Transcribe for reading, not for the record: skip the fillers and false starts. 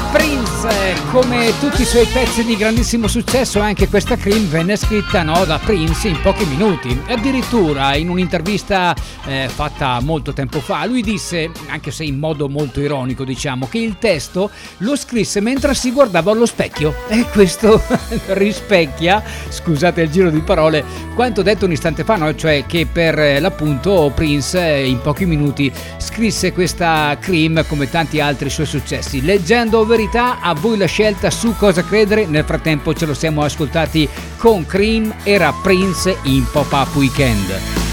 Prince, come tutti i suoi pezzi di grandissimo successo, anche questa Cream venne scritta da Prince in pochi minuti. Addirittura in un'intervista fatta molto tempo fa, lui disse, anche se in modo molto ironico diciamo, che il testo lo scrisse mentre si guardava allo specchio, e questo rispecchia, scusate il giro di parole, quanto detto un istante fa, no? Cioè che per l'appunto Prince in pochi minuti scrisse questa Cream come tanti altri suoi successi. Leggendo verità, a voi la scelta su cosa credere. Nel frattempo ce lo siamo ascoltati con Cream, era Prince in Pop-Up Weekend.